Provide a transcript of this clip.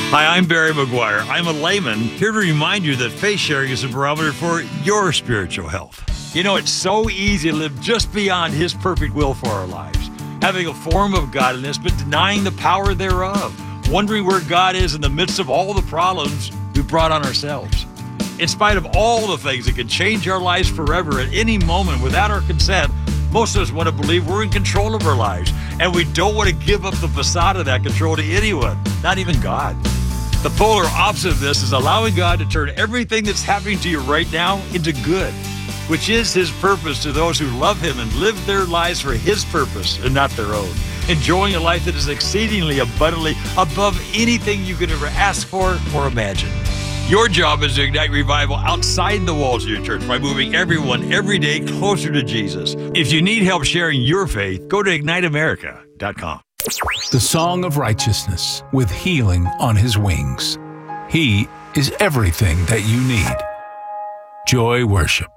Hi, I'm Barry McGuire. I'm a layman here to remind you that faith sharing is a barometer for your spiritual health. You know, it's so easy to live just beyond His perfect will for our lives, having a form of godliness but denying the power thereof, wondering where God is in the midst of all the problems we brought on ourselves. In spite of all the things that can change our lives forever at any moment without our consent, most of us want to believe we're in control of our lives, and we don't want to give up the facade of that control to anyone, not even God. The polar opposite of this is allowing God to turn everything that's happening to you right now into good, which is His purpose to those who love Him and live their lives for His purpose and not their own, enjoying a life that is exceedingly abundantly above anything you could ever ask for or imagine. Your job is to ignite revival outside the walls of your church by moving everyone every day closer to Jesus. If you need help sharing your faith, go to IgniteAmerica.com. The Song of Righteousness with healing on His wings. He is everything that you need. Joy Worship.